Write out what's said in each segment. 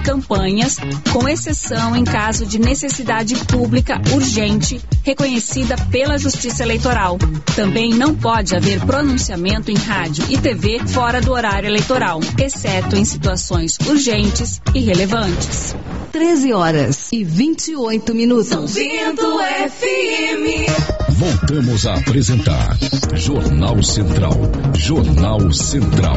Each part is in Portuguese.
campanhas, com exceção em caso de necessidade pública urgente, reconhecida pela Justiça Eleitoral. Também não pode haver pronunciamento em rádio e TV fora do horário eleitoral, exceto em situações urgentes e relevantes. 13h28. São Bento FM. Voltamos a apresentar Jornal Central. Jornal Central.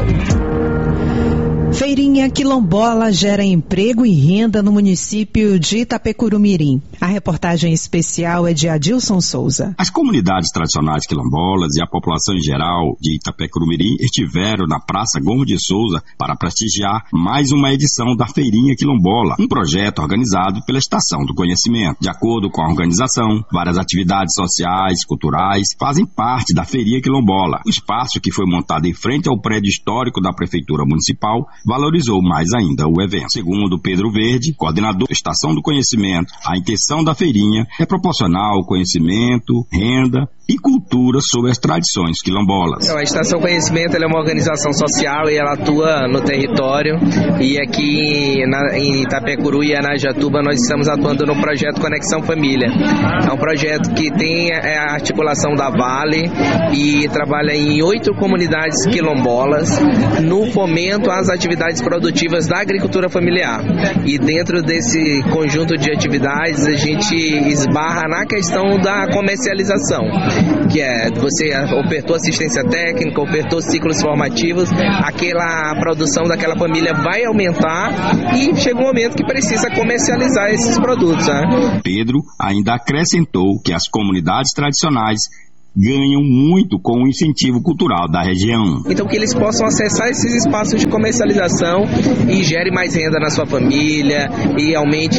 Feirinha quilombola gera emprego e renda no município de Itapecurumirim. A reportagem especial é de Adilson Souza. As comunidades tradicionais quilombolas e a população em geral de Itapecurumirim estiveram na Praça Gomes de Souza para prestigiar mais uma edição da Feirinha Quilombola, um projeto organizado pela Estação do Conhecimento. De acordo com a organização, várias atividades sociais, culturais fazem parte da Feirinha Quilombola. O espaço, que foi montado em frente ao prédio histórico da Prefeitura Municipal, valorizou mais ainda o evento. Segundo Pedro Verde, coordenador da Estação do Conhecimento, a intenção da feirinha é proporcionar o conhecimento, renda e cultura sobre as tradições quilombolas. A Estação Conhecimento é uma organização social e ela atua no território, e aqui em Itapecuru e Anajatuba nós estamos atuando no projeto Conexão Família. É um projeto que tem a articulação da Vale e trabalha em 8 comunidades quilombolas no fomento às atividades produtivas da agricultura familiar. E dentro desse conjunto de atividades a gente esbarra na questão da comercialização, que é você ofertou assistência técnica, ofertou ciclos formativos, aquela produção daquela família vai aumentar e chega um momento que precisa comercializar esses produtos. Né? Pedro ainda acrescentou que as comunidades tradicionais ganham muito com o incentivo cultural da região. Então que eles possam acessar esses espaços de comercialização e gere mais renda na sua família e aumente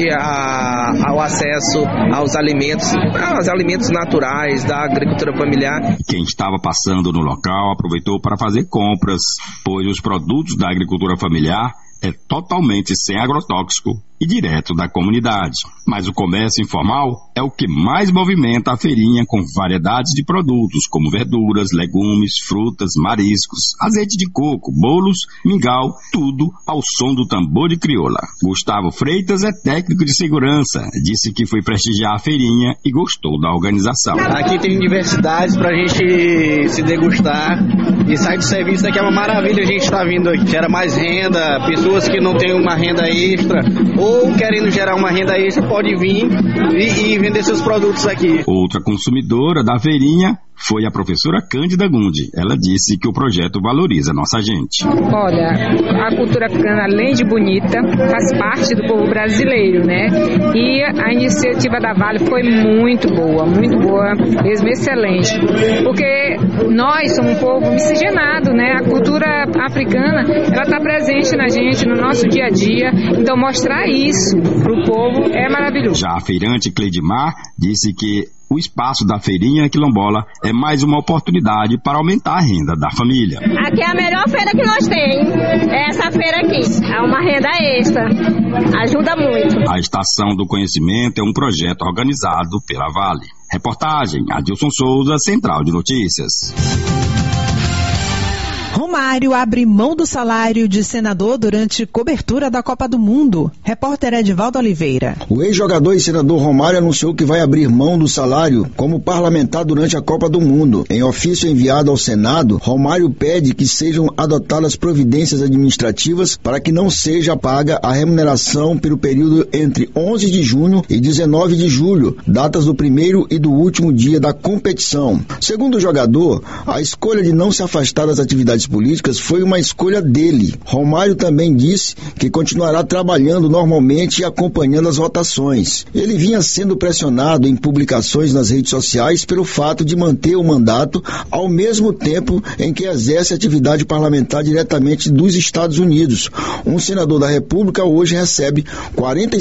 o acesso aos alimentos naturais da agricultura familiar. Quem estava passando no local aproveitou para fazer compras, pois os produtos da agricultura familiar é totalmente sem agrotóxico e direto da comunidade. Mas o comércio informal é o que mais movimenta a feirinha, com variedades de produtos como verduras, legumes, frutas, mariscos, azeite de coco, bolos, mingau, tudo ao som do tambor de crioula. Gustavo Freitas é técnico de segurança, disse que foi prestigiar a feirinha e gostou da organização. Aqui tem diversidades pra gente se degustar e sair do serviço daqui é uma maravilha. A gente está vindo aqui, gera mais renda, pessoas que não têm uma renda extra ou querendo gerar uma renda extra pode vir e vender seus produtos aqui. Outra consumidora da feirinha foi a professora Cândida Gundi. Ela disse que o projeto valoriza nossa gente. Olha, a cultura africana, além de bonita, faz parte do povo brasileiro, né? E a iniciativa da Vale foi muito boa, mesmo excelente. Porque nós somos um povo miscigenado, né? A cultura africana, ela está presente na gente, no nosso dia a dia. Então mostrar isso pro povo é maravilhoso. Já a feirante Cleidimar disse que o espaço da Feirinha Quilombola é mais uma oportunidade para aumentar a renda da família. Aqui é a melhor feira que nós temos, é essa feira aqui. É uma renda extra, ajuda muito. A Estação do Conhecimento é um projeto organizado pela Vale. Reportagem Adilson Souza, Central de Notícias. Romário abre mão do salário de senador durante cobertura da Copa do Mundo. Repórter Edivaldo Oliveira. O ex-jogador e senador Romário anunciou que vai abrir mão do salário como parlamentar durante a Copa do Mundo. Em ofício enviado ao Senado, Romário pede que sejam adotadas providências administrativas para que não seja paga a remuneração pelo período entre 11 de junho e 19 de julho, datas do primeiro e do último dia da competição. Segundo o jogador, a escolha de não se afastar das atividades políticas foi uma escolha dele. Romário também disse que continuará trabalhando normalmente e acompanhando as votações. Ele vinha sendo pressionado em publicações nas redes sociais pelo fato de manter o mandato ao mesmo tempo em que exerce atividade parlamentar diretamente dos Estados Unidos. Um senador da República hoje recebe R$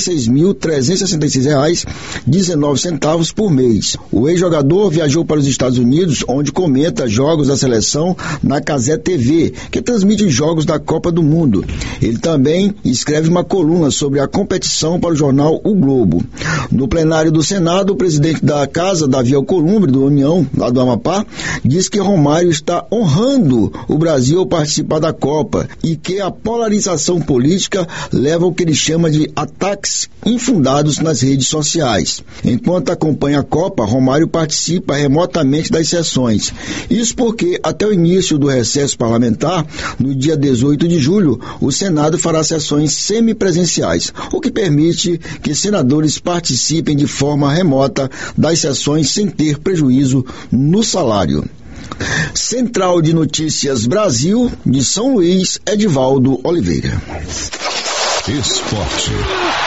46.366,19 por mês. O ex-jogador viajou para os Estados Unidos, onde comenta jogos da seleção na Gazette TV. TV, que transmite os jogos da Copa do Mundo. Ele também escreve uma coluna sobre a competição para o jornal O Globo. No plenário do Senado, o presidente da Casa, Davi Alcolumbre, do União, lá do Amapá, diz que Romário está honrando o Brasil ao participar da Copa e que a polarização política leva ao que ele chama de ataques infundados nas redes sociais. Enquanto acompanha a Copa, Romário participa remotamente das sessões. Isso porque, até o início do recesso parlamentar, no dia 18 de julho, o Senado fará sessões semipresenciais, o que permite que senadores participem de forma remota das sessões sem ter prejuízo no salário. Central de Notícias Brasil, de São Luís, Edivaldo Oliveira. Esporte.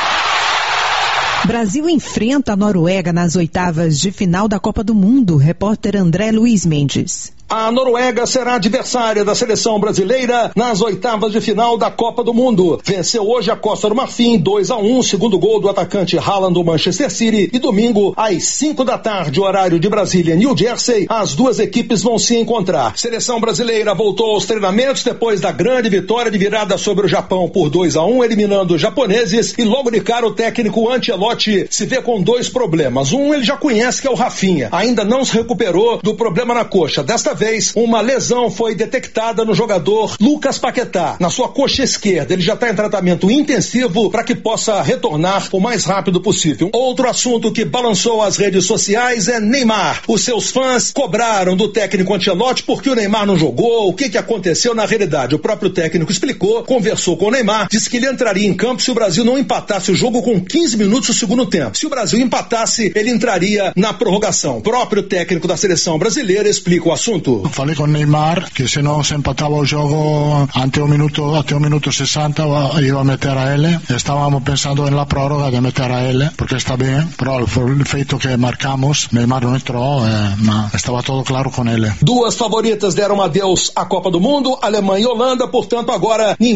Brasil enfrenta a Noruega nas oitavas de final da Copa do Mundo. Repórter André Luiz Mendes. A Noruega será adversária da seleção brasileira nas oitavas de final da Copa do Mundo. Venceu hoje a Costa do Marfim 2-1, segundo gol do atacante Haaland do Manchester City. E domingo, às 5 da tarde, horário de Brasília, New Jersey, as duas equipes vão se encontrar. Seleção brasileira voltou aos treinamentos depois da grande vitória de virada sobre o Japão por 2-1, eliminando os japoneses. E logo de cara o técnico Ancelotti se vê com dois problemas. Um ele já conhece, que é o Rafinha. Ainda não se recuperou do problema na coxa. Desta vez, uma lesão foi detectada no jogador Lucas Paquetá, na sua coxa esquerda. Ele já está em tratamento intensivo para que possa retornar o mais rápido possível. Outro assunto que balançou as redes sociais é Neymar. Os seus fãs cobraram do técnico Ancelotti porque o Neymar não jogou, o que aconteceu na realidade. O próprio técnico explicou, conversou com o Neymar, disse que ele entraria em campo se o Brasil não empatasse o jogo com 15 minutos do segundo tempo. Se o Brasil empatasse, ele entraria na prorrogação. O próprio técnico da seleção brasileira explica o assunto. Falei con Neymar que se non se empataba o jogo até o minuto 60 iba a meter a ele. Estábamos pensando en la prórroga de meter a ele porque está ben, però il feito que marcamos Neymar non entrou, ma estava todo claro con ele. Duas favoritas deram adeus à Copa do Mundo, Alemanha e Holanda, portanto agora ninguém